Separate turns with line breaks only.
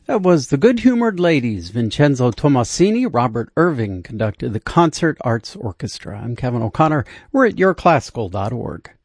That was The Good-Humored Ladies. Vincenzo Tomasini, Robert Irving conducted the Concert Arts Orchestra. I'm Kevin O'Connor. We're at yourclassical.org.